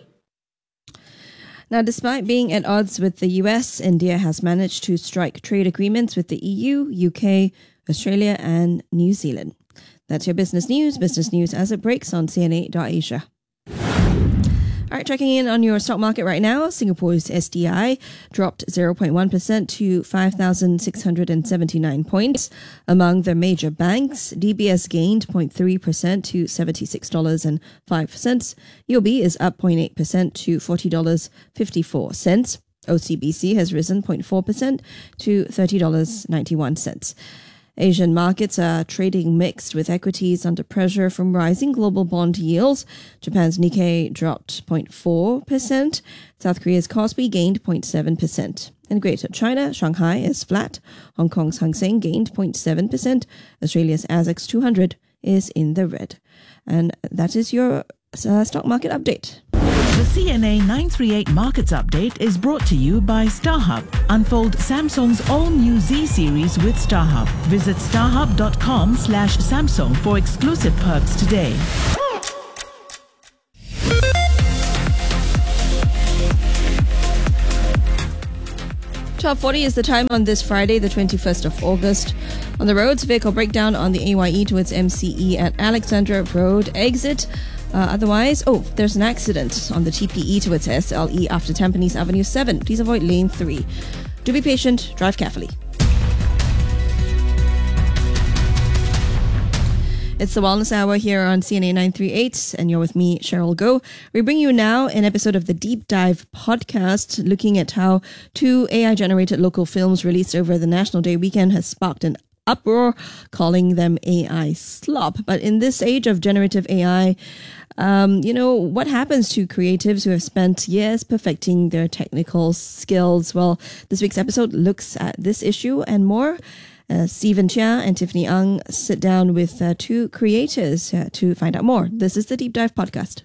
Now, despite being at odds with the U S, India has managed to strike trade agreements with the E U, U K, Australia and New Zealand. That's your business news. Business news as it breaks on C N A dot Asia. All right, checking in on your stock market right now. Singapore's S T I dropped zero point one percent to five thousand six hundred seventy-nine points. Among the major banks, D B S gained zero point three percent to seventy-six dollars and five cents. U O B is up zero point eight percent to forty dollars and fifty-four cents. O C B C has risen zero point four percent to thirty dollars and ninety-one cents. Asian markets are trading mixed, with equities under pressure from rising global bond yields. Japan's Nikkei dropped zero point four percent. South Korea's Kospi gained zero point seven percent. In Greater China, Shanghai is flat. Hong Kong's Hang Seng gained zero point seven percent. Australia's A S X two hundred is in the red. And that is your uh, stock market update. The C N A nine thirty-eight Markets Update is brought to you by StarHub. Unfold Samsung's all-new Z series with StarHub. Visit starhub.com slash Samsung for exclusive perks today. twelve forty is the time on this Friday, the twenty-first of August. On the roads, vehicle breakdown on the A Y E towards M C E at Alexandra Road exit. Uh, otherwise, oh, there's an accident on the T P E towards S L E after Tampines Avenue seven. Please avoid lane three. Do be patient, drive carefully. It's the Wellness Hour here on C N A nine thirty-eight, and you're with me, Cheryl Goh. We bring you now an episode of the Deep Dive podcast, looking at how two A I-generated local films released over the National Day weekend has sparked an uproar, calling them A I slop. But in this age of generative A I, um, you know, what happens to creatives who have spent years perfecting their technical skills? Well, this week's episode looks at this issue and more. Uh, Stephen Chia and Tiffany Ang sit down with uh, two creators uh, to find out more. This is the Deep Dive podcast.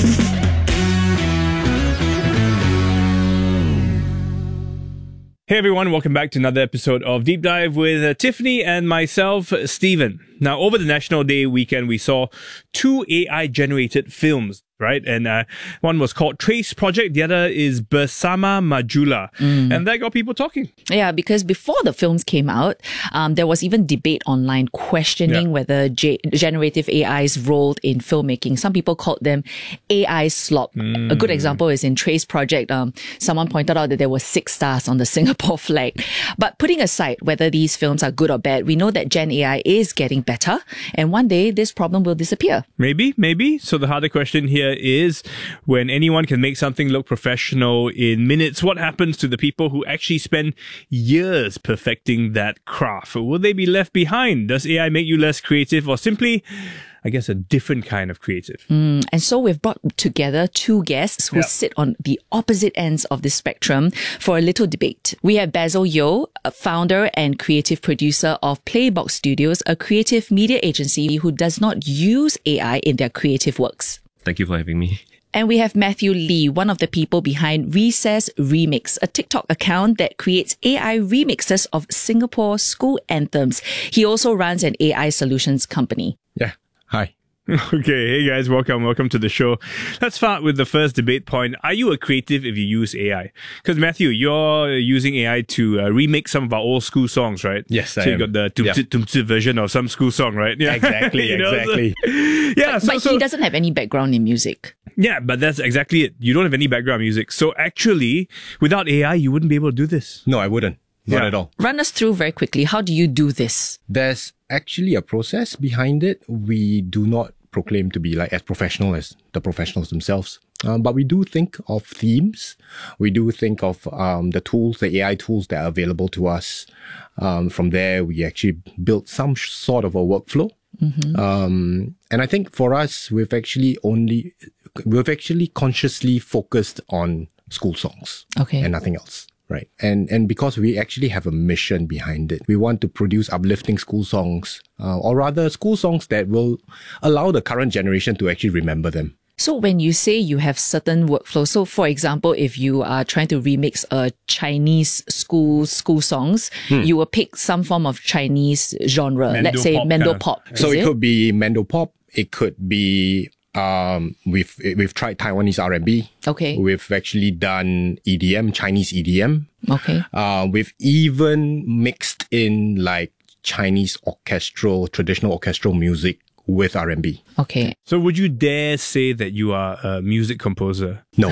Hey everyone, welcome back to another episode of Deep Dive with uh, Tiffany and myself, Stephen. Now, over the National Day weekend, we saw two A I-generated films, right? And uh, one was called Trace Project, the other is Bersama Majula. Mm. And that got people talking. Yeah, because before the films came out, um, there was even debate online questioning yeah. whether G- generative A Is rolled in filmmaking. Some people called them A I slop. Mm. A good example is in Trace Project. Um, someone pointed out that there were six stars on the Singapore flag. But putting aside whether these films are good or bad, we know that Gen A I is getting better, and one day this problem will disappear. Maybe, maybe. So the harder question here is, when anyone can make something look professional in minutes, what happens to the people who actually spend years perfecting that craft? Will they be left behind? Does A I make you less creative, or simply, I guess, a different kind of creative? Mm, and so we've brought together two guests who yep. sit on the opposite ends of the spectrum for a little debate. We have Basil Yeo, a founder and creative producer of Playbox Studios, a creative media agency who does not use A I in their creative works. Thank you for having me. And we have Matthew Lee, one of the people behind Recess Remix, a TikTok account that creates A I remixes of Singapore school anthems. He also runs an A I solutions company. Yeah. Hi. Okay, hey guys, welcome, welcome to the show. Let's start with the first debate point. Are you a creative if you use A I? Because Matthew, you're using A I to uh, remix some of our old school songs, right? Yes, I so am. you got the tum yeah. tum version of some school song, right? Yeah, exactly, you know, exactly. So, yeah, but, so, but so, he doesn't have any background in music. Yeah, but that's exactly it. You don't have any background in music. So actually, without A I, you wouldn't be able to do this. No, I wouldn't. Not yeah. at all. Run us through very quickly. How do you do this? There's actually a process behind it. We do not proclaim to be like as professional as the professionals themselves. Um, but we do think of themes. We do think of um, the tools, the A I tools that are available to us. Um, from there, we actually built some sh- sort of a workflow. Mm-hmm. Um, and I think for us, we've actually only, we've actually consciously focused on school songs. Okay. And nothing else. Right. And and because we actually have a mission behind it, we want to produce uplifting school songs, uh, or rather school songs that will allow the current generation to actually remember them. So when you say you have certain workflows, so for example, if you are trying to remix a Chinese school school songs, hmm. you will pick some form of Chinese genre. Mando Let's say pop, Mando yeah. pop. So it, it could be Mando pop. It could be Um, we've we've tried Taiwanese R and B. Okay. We've actually done E D M, Chinese E D M. Okay. Uh, we've even mixed in like Chinese orchestral, traditional orchestral music with R and B. Okay. So would you dare say that you are a music composer? No.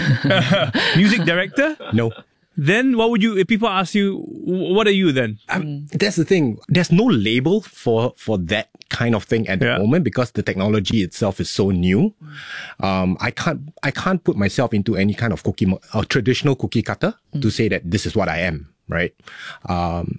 Music director? No. Then what would you, if people ask you, what are you then? Um, that's the thing. There's no label for, for that kind of thing at the yeah. moment because the technology itself is so new. Um, I can't, I can't put myself into any kind of cookie, a traditional cookie cutter mm. to say that this is what I am, right? Um,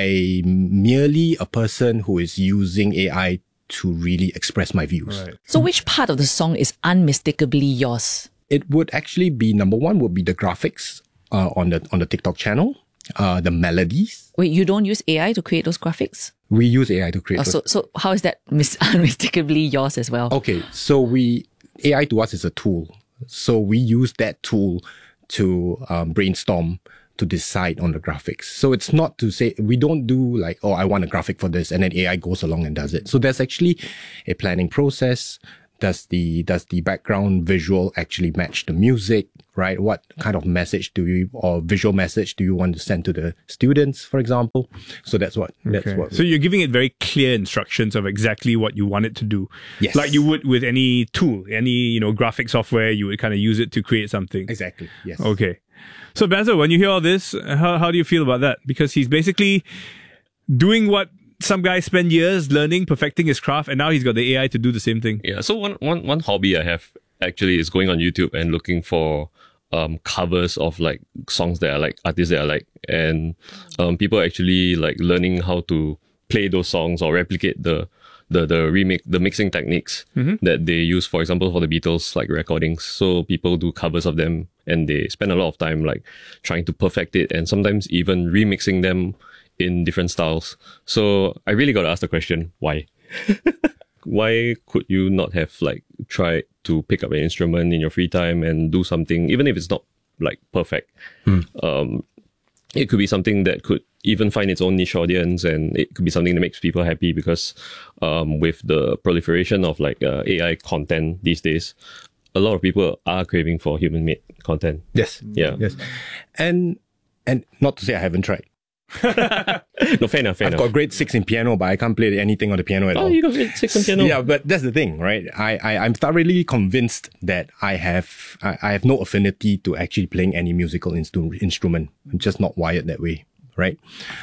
I'm merely a person who is using A I to really express my views. Right. So which part of the song is unmistakably yours? It would actually be, number one would be the graphics. Uh, on the on the TikTok channel, uh, the melodies. Wait, you don't use A I to create those graphics? We use A I to create. Oh, so so how is that mis- unmistakably yours as well? Okay, so we A I to us is a tool. So we use that tool to um, brainstorm, to decide on the graphics. So it's not to say, we don't do like, oh, I want a graphic for this, and then A I goes along and does it. So there's actually a planning process. Does the does the background visual actually match the music, right? What kind of message do you, or visual message do you want to send to the students, for example? So that's what, that's Okay. what. So you're giving it very clear instructions of exactly what you want it to do. Yes. Like you would with any tool, any, you know, graphic software, you would kind of use it to create something. Exactly. Yes. Okay. So Basil, when you hear all this, how, how do you feel about that? Because he's basically doing what some guy spent years learning, perfecting his craft, and now he's got the A I to do the same thing. Yeah, so one, one, one hobby I have actually is going on YouTube and looking for um, covers of like songs that I like, artists that I like, and um, people actually like learning how to play those songs or replicate the the the remake the mixing techniques Mhm. that they use, for example, for the Beatles like recordings. So people do covers of them, and they spend a lot of time like trying to perfect it, and sometimes even remixing them in different styles. So I really got to ask the question, why? Why could you not have like tried to pick up an instrument in your free time and do something, even if it's not like perfect? Hmm. Um, it could be something that could even find its own niche audience, and it could be something that makes people happy, because um, with the proliferation of like uh, A I content these days, a lot of people are craving for human-made content. Yes. Yeah. Yes. And and not to say I haven't tried. No, fair enough, fair I've enough. got grade six in piano, but I can't play anything on the piano at Oh, all. you got grade six in piano? Yeah, but that's the thing, right? I, I I'm thoroughly convinced that I have I, I have no affinity to actually playing any musical instru- instrument. I'm just not wired that way, right?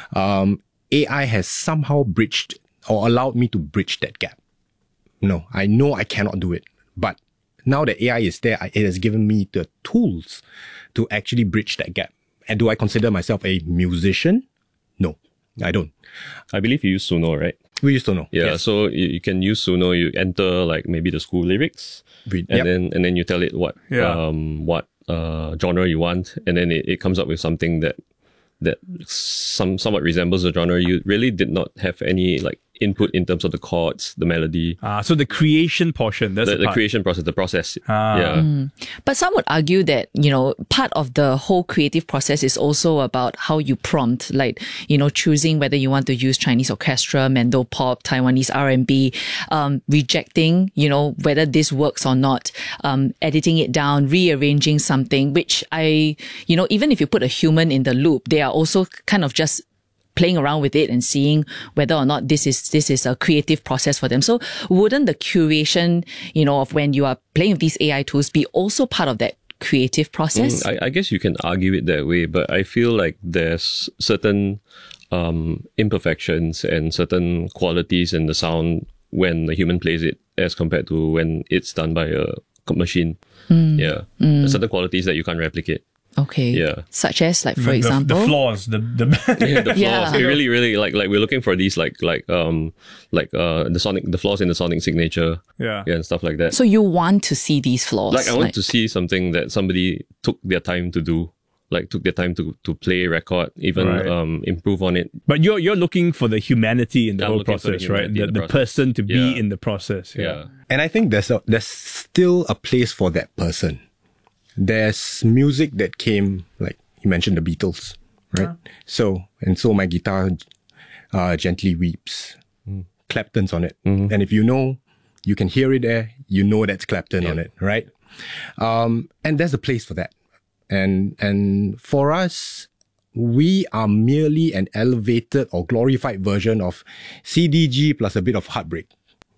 Um, A I has somehow bridged or allowed me to bridge that gap. No, I know I cannot do it, but now that A I is there, I- it has given me the tools to actually bridge that gap. And do I consider myself a musician? No, I don't. I believe you use Suno, right? We use Suno. Yeah, Yes. so you, you can use Suno. You enter like maybe the school lyrics, Read- and yep. then and then you tell it what Yeah. um what uh genre you want, and then it, it comes up with something that that some somewhat resembles the genre. You really did not have any like input in terms of the chords, the melody. Ah, so the creation portion, that's the, the, the part. creation process, the process. Ah. Yeah. Mm. But some would argue that, you know, part of the whole creative process is also about how you prompt, like, you know, choosing whether you want to use Chinese orchestra, Mando pop, Taiwanese R and B, um, rejecting, you know, whether this works or not, um, editing it down, rearranging something, which I, you know, even if you put a human in the loop, they are also kind of just playing around with it and seeing whether or not this is this is a creative process for them. So wouldn't the curation, you know, of when you are playing with these A I tools be also part of that creative process? Mm, I, I guess you can argue it that way, but I feel like there's certain um, imperfections and certain qualities in the sound when the human plays it as compared to when it's done by a machine. Mm. Yeah. Mm. There's certain qualities that you can't replicate. Okay. Yeah. Such as, like, for The- the- example? the flaws, the the yeah, the flaws. Yeah. It really, really like like we're looking for these like like um like uh the sonic the flaws in the sonic signature. Yeah. Yeah, and stuff like that. So you want to see these flaws? like I want to see something that somebody took their time to do, like took their time to to play, record, even Right. um improve on it. But you're you're looking for the humanity in the I'm whole looking for the process, right? humanity The, in the, the process. person to be Yeah. in the process. Yeah. Yeah. And I think there's a, there's still a place for that person. There's music that came, like you mentioned, the Beatles, right? So, and so my guitar uh, gently weeps. Clapton's on it. And if you know, you can hear it there, you know that's Clapton on it, right? Um, and there's a place for that. And, and for us, we are merely an elevated or glorified version of C D G plus a bit of heartbreak.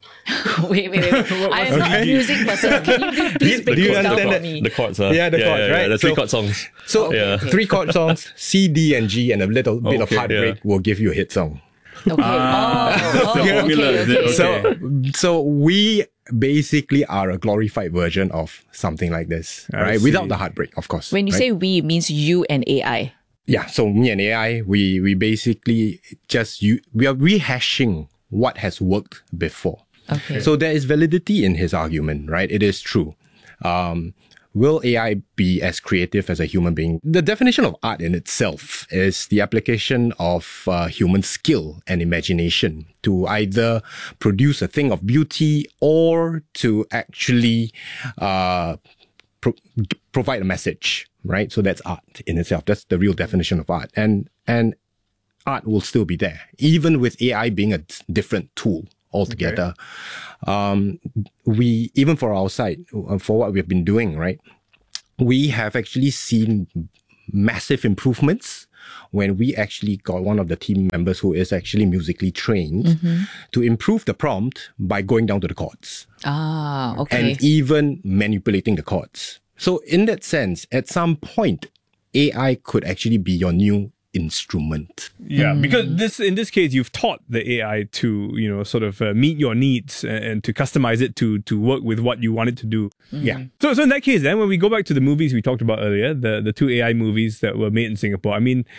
wait, wait, wait. I am not a music person. Can you please break Do you it down understand for that? me? The chords, huh? Yeah, the yeah, chords, yeah, yeah, right? the three So- chord songs. So yeah. three chord songs, C, D, and G, and a little bit of Okay, heartbreak yeah. will give you a hit song. Okay. oh, oh, Yeah. okay, okay. So, so we basically are a glorified version of something like this, I right? see. Without the heartbreak, of course. When you right? say we, it means you and A I. yeah, so me and A I, we we basically just you we are rehashing what has worked before. Okay. So there is validity in his argument, right? It is true. Um, will A I be as creative as a human being? The definition of art in itself is the application of uh, human skill and imagination to either produce a thing of beauty or to actually uh, pro- provide a message, right? So that's art in itself. That's the real definition of art. And and art will still be there, even with A I being a different tool altogether. Okay. Um, we, even for our site, for what we've been doing, right? We have actually seen massive improvements when we actually got one of the team members who is actually musically trained mm-hmm. to improve the prompt by going down to the chords. Ah, okay. And even manipulating the chords. So in that sense, at some point, A I could actually be your new instrument. Yeah, mm. because this in this case, you've taught the A I to, you know, sort of uh, meet your needs and, and to customize it to to work with what you want it to do. Mm. Yeah. So so in that case, then when we go back to the movies we talked about earlier, the the two A I movies that were made in Singapore, I mean,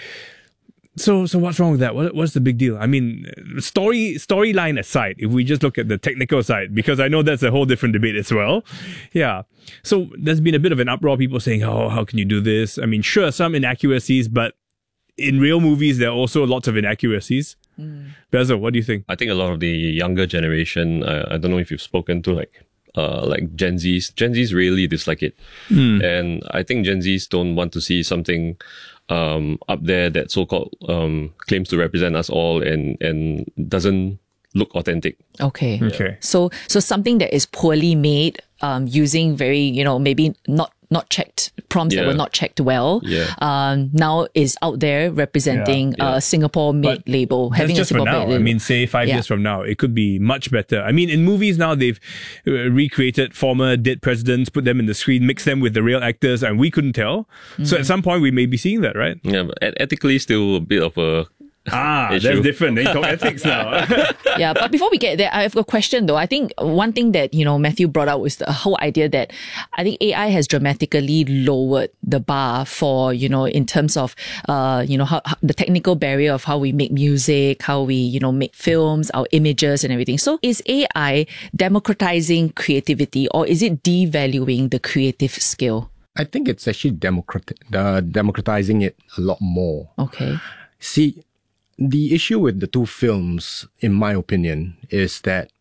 so so what's wrong with that? What what's the big deal? I mean, story storyline aside, if we just look at the technical side, because I know that's a whole different debate as well. Yeah. So there's been a bit of an uproar, people saying, oh, how can you do this? I mean, sure, some inaccuracies, but in real movies, there are also lots of inaccuracies. Mm. Basil, what do you think? I think a lot of the younger generation, uh, I don't know if you've spoken to like uh, like Gen Zs. Gen Zs really dislike it. Mm. And I think Gen Zs don't want to see something um, up there that so-called um, claims to represent us all and, and doesn't look authentic. Okay. Okay. So, so something that is poorly made, um, using very, you know, maybe not not checked prompts Yeah. that were not checked well. Yeah. Um, now is out there representing Yeah. a Singapore-made But label, That's having a just for Singapore now. label. I mean, say five Yeah. years from now, it could be much better. I mean, in movies now, they've uh, recreated former dead presidents, put them in the screen, mixed them with the real actors, and we couldn't tell. So Mm. at some point, we may be seeing that, right? Yeah, but eth- ethically still a bit of a Ah, issue. that's different. They talk ethics now. Yeah, but before we get there, I have a question though. I think one thing that, you know, Matthew brought out was the whole idea that I think A I has dramatically lowered the bar for, you know, in terms of, uh, you know, how, how the technical barrier of how we make music, how we, you know, make films, our images and everything. So is A I democratizing creativity or is it devaluing the creative skill? I think it's actually democrat- uh, democratizing it a lot more. Okay. See, the issue with the two films, in my opinion, is that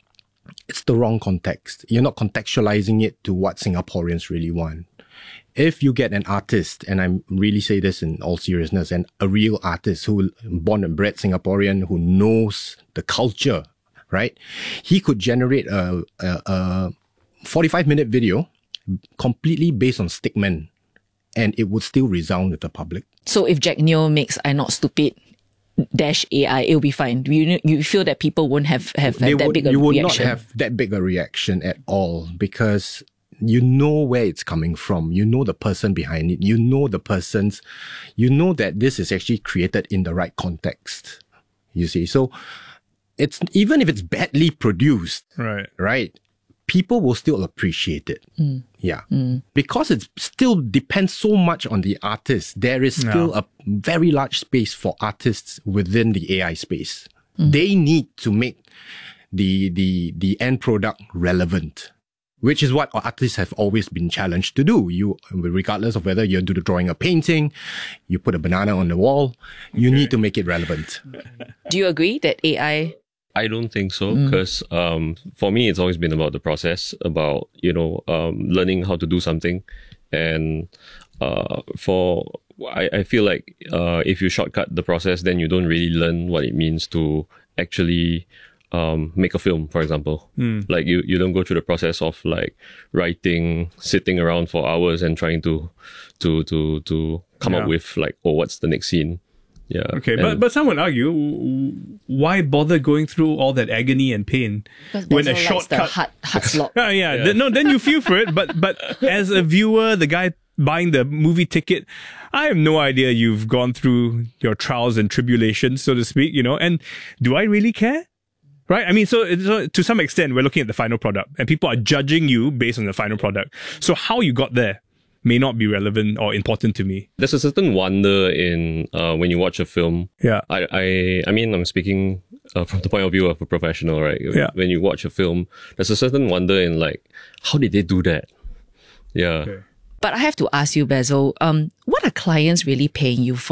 it's the wrong context. You're not contextualizing it to what Singaporeans really want. If you get an artist, and I really say this in all seriousness, and a real artist who born and bred Singaporean, who knows the culture, right? He could generate a, a, a forty-five minute video completely based on stickmen, and it would still resound with the public. So if Jack Neo makes I'm Not Stupid dash A I, it'll be fine. You you feel that people won't have, have, They have that would- big a you would reaction? not have that big a reaction at all because you know where it's coming from. You know the person behind it. You know the person's, you know that this is actually created in the right context. You see, so it's, even if it's badly produced, right, right, people will still appreciate it. Mm. Yeah. Because it still depends so much on the artist. There is still No. a very large space for artists within the A I space. They need to make the, the, the end product relevant, which is what artists have always been challenged to do. You, regardless of whether you're do the drawing a painting, you put a banana on the wall, you need to make it relevant. Do you agree that A I... I don't think so Mm. because um, for me, it's always been about the process, about, you know, um, learning how to do something. And uh, for, I, I feel like uh, if you shortcut the process, then you don't really learn what it means to actually um, make a film, for example. Mm. Like you, you don't go through the process of like writing, sitting around for hours and trying to, to, to, to come Yeah. up with like, oh, what's the next scene? Yeah. Okay, And- but but some would argue, w- why bother going through all that agony and pain Because when a Basil likes the shortcut? hard, hard slog. Ah, yeah, Yeah. th- no, then you feel for it. But but as a viewer, the guy buying the movie ticket, I have no idea you've gone through your trials and tribulations, so to speak. You know, and do I really care? Right? I mean, so, so to some extent, we're looking at the final product, and people are judging you based on the final product. So how you got there may not be relevant or important to me. There's a certain wonder in uh, when you watch a film. Yeah. I, I, I mean, I'm speaking uh, from the point of view of a professional, right? Yeah. When you watch a film, there's a certain wonder in like, how did they do that? Yeah. But I have to ask you, Basil, um, what are clients really paying you for?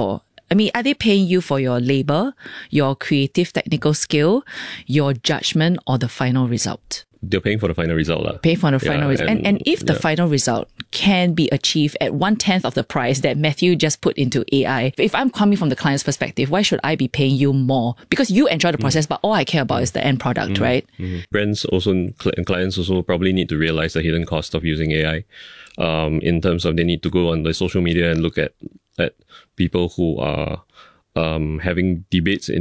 I mean, are they paying you for your labor, your creative technical skill, your judgment, or the final result? They're paying for the final result. La. Pay for the final Yeah, result. And, and if the yeah. final result can be achieved at one tenth of the price that Matthew just put into A I, if I'm coming from the client's perspective, why should I be paying you more? Because you enjoy the process, mm. but all I care about is the end product, Mm. right? Mm. Brands also and clients also probably need to realize the hidden cost of using A I. Um, in terms of they need to go on the social media and look at at people who are um, having debates in